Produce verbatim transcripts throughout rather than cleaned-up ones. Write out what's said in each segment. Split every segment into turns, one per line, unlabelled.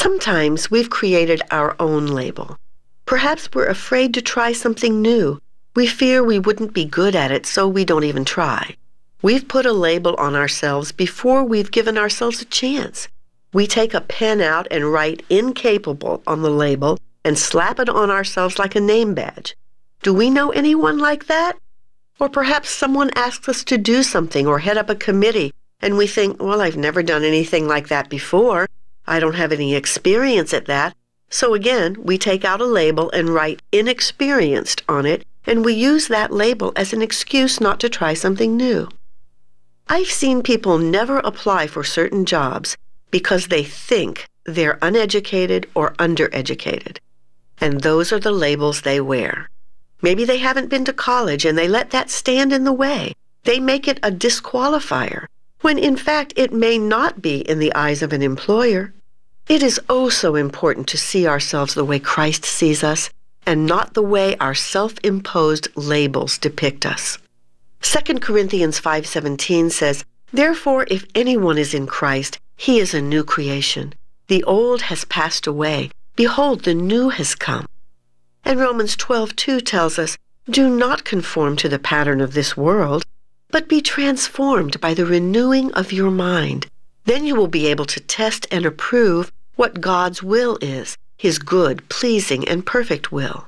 Sometimes we've created our own label. Perhaps we're afraid to try something new. We fear we wouldn't be good at it, so we don't even try. We've put a label on ourselves before we've given ourselves a chance. We take a pen out and write incapable on the label and slap it on ourselves like a name badge. Do we know anyone like that? Or perhaps someone asks us to do something or head up a committee, and we think, well, I've never done anything like that before. I don't have any experience at that. So again, we take out a label and write inexperienced on it, and we use that label as an excuse not to try something new. I've seen people never apply for certain jobs because they think they're uneducated or undereducated. And those are the labels they wear. Maybe they haven't been to college and they let that stand in the way. They make it a disqualifier, when in fact it may not be in the eyes of an employer. It is oh so important to see ourselves the way Christ sees us and not the way our self-imposed labels depict us. Second Corinthians five seventeen says, "Therefore, if anyone is in Christ, he is a new creation. The old has passed away. Behold, the new has come." And Romans twelve two tells us, "Do not conform to the pattern of this world, but be transformed by the renewing of your mind. Then you will be able to test and approve what God's will is, his good, pleasing, and perfect will."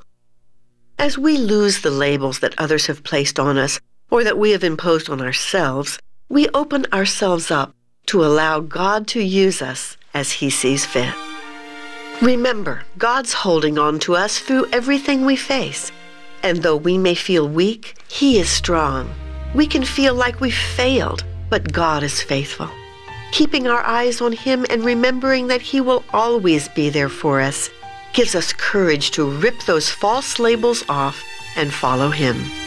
As we lose the labels that others have placed on us or that we have imposed on ourselves, we open ourselves up to allow God to use us as he sees fit. Remember, God's holding on to us through everything we face. And though we may feel weak, he is strong. We can feel like we've failed, but God is faithful. Keeping our eyes on him and remembering that he will always be there for us gives us courage to rip those false labels off and follow him.